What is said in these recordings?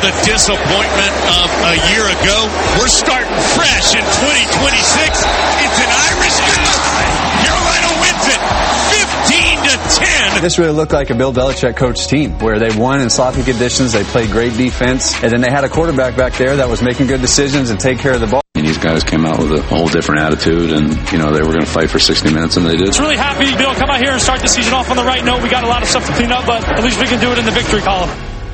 the disappointment of a year ago. We're starting fresh in 2026. It's an Irish goodbye. Carolina wins it 15-10. This really looked like a Bill Belichick coach team where they won in sloppy conditions. They played great defense. And then they had a quarterback back there that was making good decisions and take care of the ball. And these guys came out with a whole different attitude, and, you know, they were going to fight for 60 minutes, and they did. It's really happy, Bill, come out here and start the season off on the right note. We got a lot of stuff to clean up, but at least we can do it in the victory column.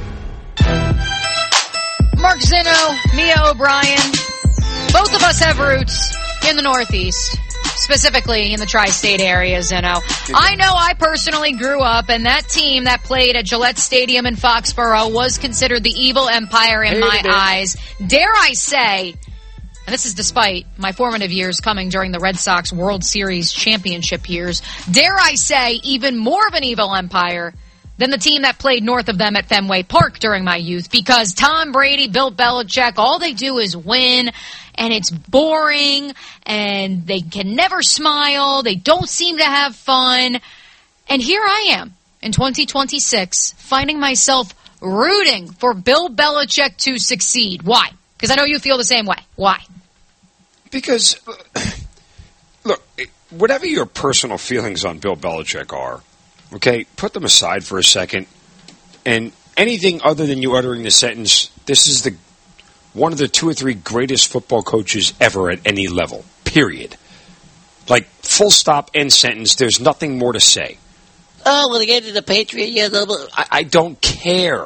Mark Zinno, Mia O'Brien, both of us have roots in the Northeast, specifically in the tri-state area, Zinno. I know I personally grew up, and that team that played at Gillette Stadium in Foxborough was considered the evil empire in my eyes. Dare I say, and this is despite my formative years coming during the Red Sox World Series championship years, dare I say even more of an evil empire than the team that played north of them at Fenway Park during my youth, because Tom Brady, Bill Belichick, all they do is win, and it's boring, and they can never smile, they don't seem to have fun. And here I am in 2026 finding myself rooting for Bill Belichick to succeed. Why? Because I know you feel the same way. Why? Because, look, whatever your personal feelings on Bill Belichick are, okay, put them aside for a second. And anything other than you uttering the sentence, this is one of the 2 or 3 greatest football coaches ever at any level, period. Like, full stop, end sentence, there's nothing more to say. Oh, when they get to the Patriot, yeah, I don't care.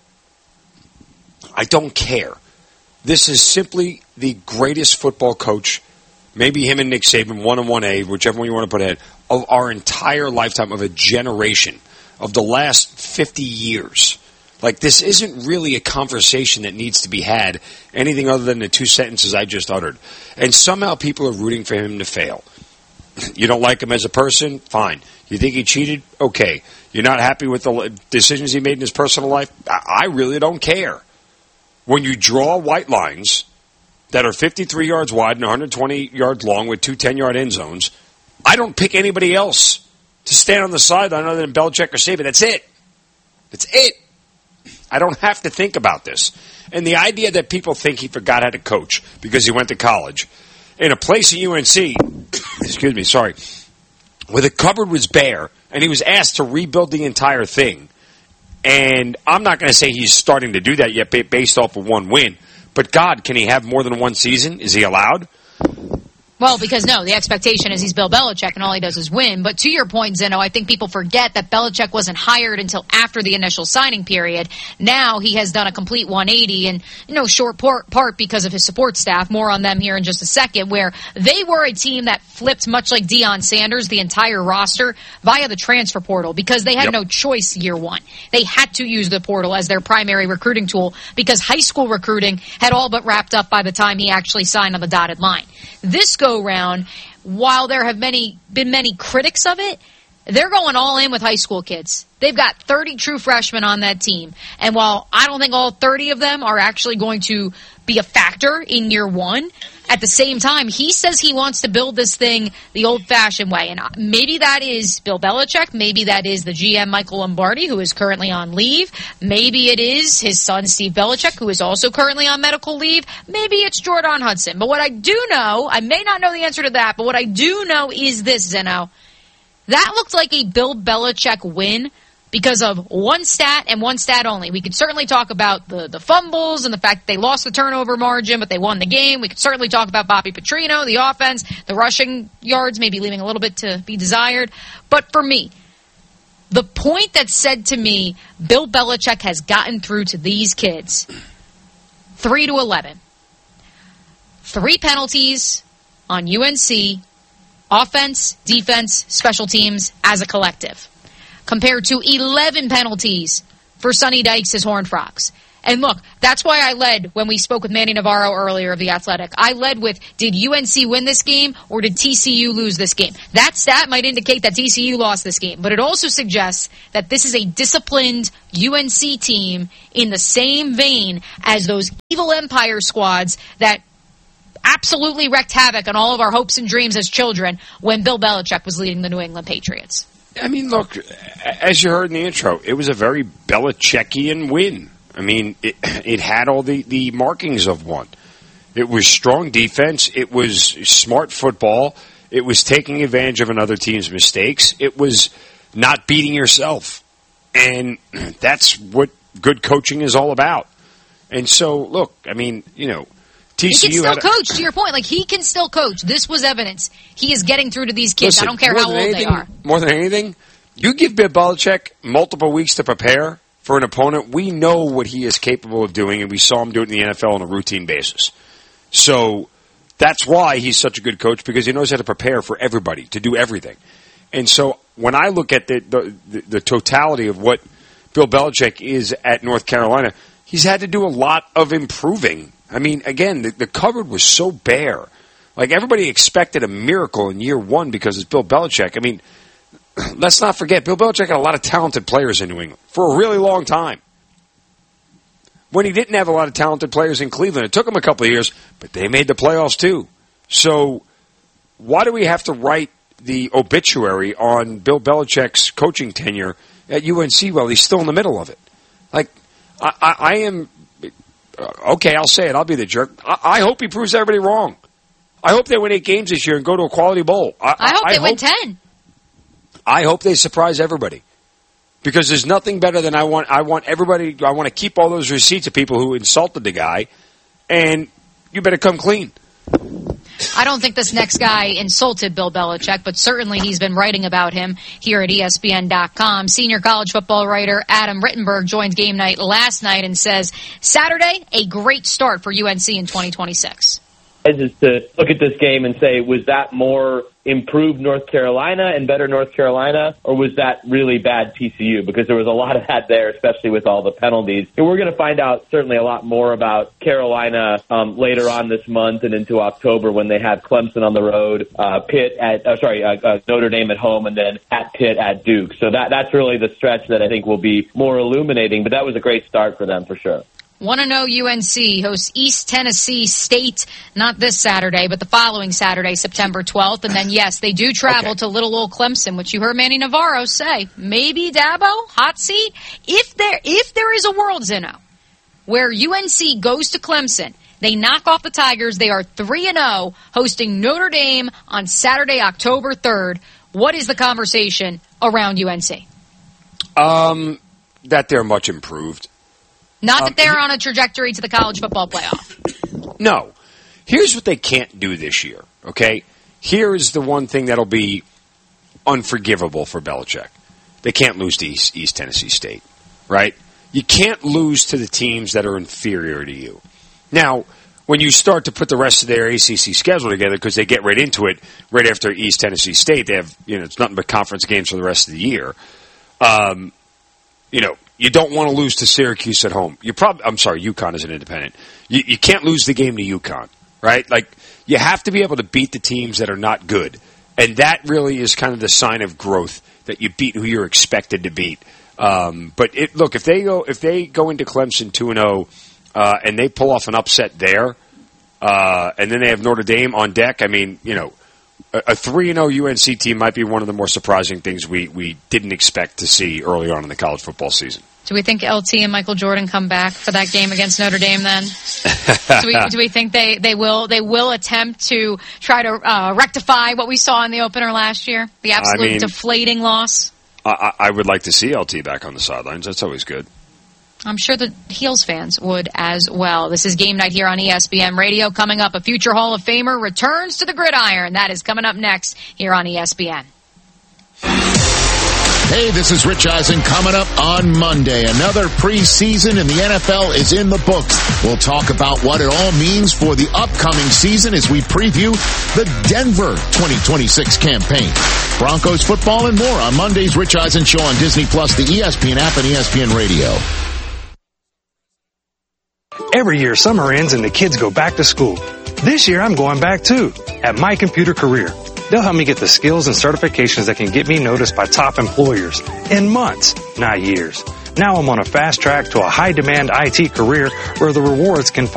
I don't care. This is simply the greatest football coach, maybe him and Nick Saban, 1 and 1A, whichever one you want to put ahead, of our entire lifetime, of a generation, of the last 50 years. Like, this isn't really a conversation that needs to be had, anything other than the 2 sentences I just uttered. And somehow people are rooting for him to fail. You don't like him as a person? Fine. You think he cheated? Okay. You're not happy with the decisions he made in his personal life? I really don't care. When you draw white lines that are 53 yards wide and 120 yards long with 2 10-yard end zones, I don't pick anybody else to stand on the sideline other than Belichick or Saban. That's it. That's it. I don't have to think about this. And the idea that people think he forgot how to coach because he went to college in a place at UNC, excuse me, sorry, where the cupboard was bare and he was asked to rebuild the entire thing. And I'm not going to say he's starting to do that yet based off of 1 win. But, God, can he have more than 1 season? Is he allowed? Well, because no, the expectation is he's Bill Belichick and all he does is win. But to your point, Zinno, I think people forget that Belichick wasn't hired until after the initial signing period. Now he has done a complete 180 and, short part because of his support staff. More on them here in just a second, where they were a team that flipped much like Deion Sanders, the entire roster via the transfer portal because they had no choice year one. They had to use the portal as their primary recruiting tool because high school recruiting had all but wrapped up by the time he actually signed on the dotted line. This go-round, while there have been many critics of it, they're going all in with high school kids. They've got 30 true freshmen on that team. And while I don't think all 30 of them are actually going to be a factor in year one, at the same time, he says he wants to build this thing the old-fashioned way. And maybe that is Bill Belichick. Maybe that is the GM, Michael Lombardi, who is currently on leave. Maybe it is his son, Steve Belichick, who is also currently on medical leave. Maybe it's Jordan Hudson. But what I do know, I may not know the answer to that, but what I do know is this, Zinno. That looked like a Bill Belichick win because of one stat and one stat only. We could certainly talk about the fumbles and the fact that they lost the turnover margin, but they won the game. We could certainly talk about Bobby Petrino, the offense, the rushing yards, maybe leaving a little bit to be desired. But for me, the point that said to me, Bill Belichick has gotten through to these kids, 3-11. 3 penalties on UNC, offense, defense, special teams as a collective, compared to 11 penalties for Sonny Dykes' Horned Frogs. And look, that's why I led when we spoke with Manny Navarro earlier of The Athletic. I led with, did UNC win this game or did TCU lose this game? That stat might indicate that TCU lost this game, but it also suggests that this is a disciplined UNC team in the same vein as those evil Empire squads that absolutely wreaked havoc on all of our hopes and dreams as children when Bill Belichick was leading the New England Patriots. I mean, look, as you heard in the intro, it was a very Belichickian win. I mean, it had all the markings of one. It was strong defense. It was smart football. It was taking advantage of another team's mistakes. It was not beating yourself. And that's what good coaching is all about. And so, look, I mean, you know, TCU he can still coach, to your point. Like, he can still coach. This was evidence. He is getting through to these kids. Listen, I don't care how old they are. More than anything, you give Bill Belichick multiple weeks to prepare for an opponent. We know what he is capable of doing, and we saw him do it in the NFL on a routine basis. So that's why he's such a good coach, because he knows how to prepare for everybody, to do everything. And so when I look at the totality of what Bill Belichick is at North Carolina, he's had to do a lot of improving. I mean, again, the cupboard was so bare. Like, everybody expected a miracle in year one because it's Bill Belichick. I mean, let's not forget, Bill Belichick had a lot of talented players in New England for a really long time. When he didn't have a lot of talented players in Cleveland, it took him a couple of years, but they made the playoffs too. So why do we have to write the obituary on Bill Belichick's coaching tenure at UNC while he's still in the middle of it? Like, I am... Okay, I'll say it. I'll be the jerk. I hope he proves everybody wrong. I hope they win 8 games this year and go to a quality bowl. I hope they win 10. I hope they surprise everybody, because there's nothing better than I want everybody. I want to keep all those receipts of people who insulted the guy, and you better come clean. I don't think this next guy insulted Bill Belichick, but certainly he's been writing about him here at ESPN.com. Senior college football writer Adam Rittenberg joined Game Night last night and says, Saturday, a great start for UNC in 2026. Is to look at this game and say, was that more improved North Carolina and better North Carolina, or was that really bad TCU? Because there was a lot of that there, especially with all the penalties. And we're going to find out certainly a lot more about Carolina later on this month and into October when they have Clemson on the road, Notre Dame at home, and then at Pitt at Duke. So that's really the stretch that I think will be more illuminating. But that was a great start for them for sure. 1-0 UNC hosts East Tennessee State, not this Saturday, but the following Saturday, September 12th. And then, yes, they do travel to little old Clemson, which you heard Manny Navarro say. Maybe Dabo, hot seat. If there is a world, Zeno, where UNC goes to Clemson, they knock off the Tigers, they are 3-0, hosting Notre Dame on Saturday, October 3rd. What is the conversation around UNC? That they're much improved. Not that they're on a trajectory to the college football playoff. No. Here's what they can't do this year, okay? Here is the one thing that'll be unforgivable for Belichick. They can't lose to East Tennessee State, right? You can't lose to the teams that are inferior to you. Now, when you start to put the rest of their ACC schedule together, because they get right into it right after East Tennessee State, they have, it's nothing but conference games for the rest of the year. You don't want to lose to Syracuse at home. UConn is an independent. You can't lose the game to UConn, right? Like, you have to be able to beat the teams that are not good. And that really is kind of the sign of growth, that you beat who you're expected to beat. But if they go into Clemson 2-0, and they pull off an upset there, and then they have Notre Dame on deck, I mean, a 3-0 UNC team might be one of the more surprising things we didn't expect to see early on in the college football season. Do we think LT and Michael Jordan come back for that game against Notre Dame then? do we think they will attempt to try to rectify what we saw in the opener last year? The absolute deflating loss? I would like to see LT back on the sidelines. That's always good. I'm sure the Heels fans would as well. This is Game Night here on ESPN Radio. Coming up, a future Hall of Famer returns to the gridiron. That is coming up next here on ESPN. Hey, this is Rich Eisen coming up on Monday. Another preseason in the NFL is in the books. We'll talk about what it all means for the upcoming season as we preview the Denver 2026 campaign. Broncos football and more on Monday's Rich Eisen Show on Disney+, the ESPN app, and ESPN Radio. Every year, summer ends and the kids go back to school. This year, I'm going back too, at My Computer Career. They'll help me get the skills and certifications that can get me noticed by top employers in months, not years. Now I'm on a fast track to a high-demand IT career where the rewards can